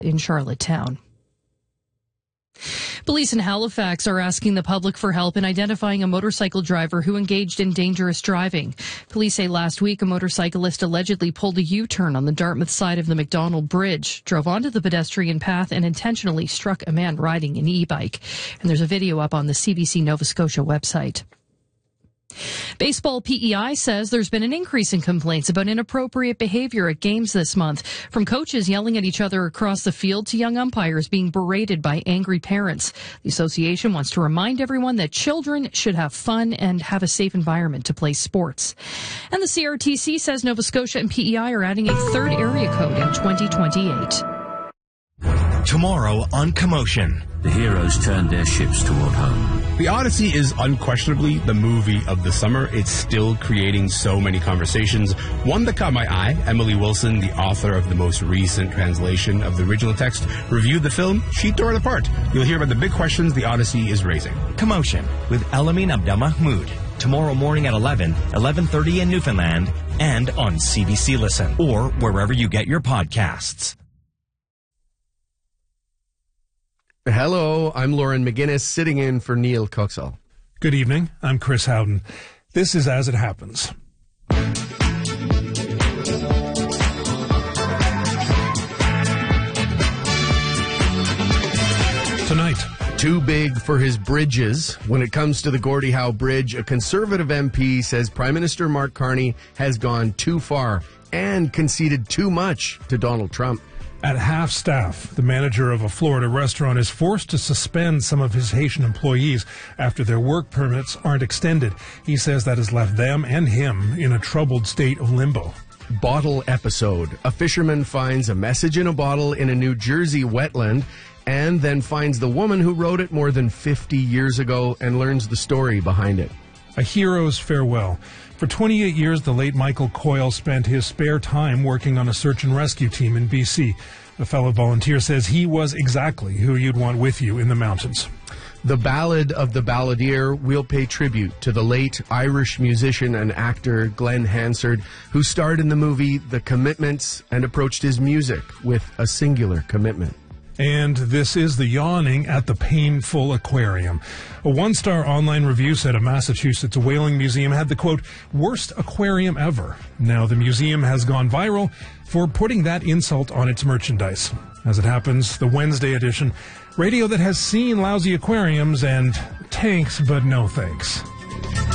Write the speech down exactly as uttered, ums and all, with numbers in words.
in Charlottetown. Police in Halifax are asking the public for help in identifying a motorcycle driver who engaged in dangerous driving. Police say last week a motorcyclist allegedly pulled a U-turn on the Dartmouth side of the McDonald Bridge, drove onto the pedestrian path and intentionally struck a man riding an e-bike. And there's a video up on the C B C Nova Scotia website. Baseball P E I says there's been an increase in complaints about inappropriate behavior at games this month, from coaches yelling at each other across the field to young umpires being berated by angry parents. The association wants to remind everyone that children should have fun and have a safe environment to play sports. And the C R T C says Nova Scotia and P E I are adding a third area code in twenty twenty-eight. Tomorrow on Commotion. The heroes turned their ships toward home. The Odyssey is unquestionably the movie of the summer. It's still creating so many conversations. One that caught my eye, Emily Wilson, the author of the most recent translation of the original text, reviewed the film. She tore it apart. You'll hear about the big questions the Odyssey is raising. Commotion with Elamin Abdelmahmoud. Tomorrow morning at eleven, eleven thirty in Newfoundland, and on C B C Listen, or wherever you get your podcasts. Hello, I'm Lauren McGinnis, sitting in for Neil Coxall. Good evening, I'm Chris Howden. This is As It Happens. Tonight. Too big for his bridges. When it comes to the Gordie Howe Bridge, a Conservative M P says Prime Minister Mark Carney has gone too far and conceded too much to Donald Trump. At half-staff, the manager of a Florida restaurant is forced to suspend some of his Haitian employees after their work permits aren't extended. He says that has left them and him in a troubled state of limbo. Bottle episode. A fisherman finds a message in a bottle in a New Jersey wetland and then finds the woman who wrote it more than fifty years ago and learns the story behind it. A hero's farewell. For twenty-eight years, the late Michael Coyle spent his spare time working on a search and rescue team in B C. A fellow volunteer says he was exactly who you'd want with you in the mountains. The Ballad of the Balladeer will pay tribute to the late Irish musician and actor Glenn Hansard, who starred in the movie The Commitments and approached his music with a singular commitment. And this is the yawning at the Painful Aquarium. A one-star online review said a Massachusetts whaling museum had the, quote, worst aquarium ever. Now the museum has gone viral for putting that insult on its merchandise. As it happens, the Wednesday edition, radio that has seen lousy aquariums and tanks, but no thanks.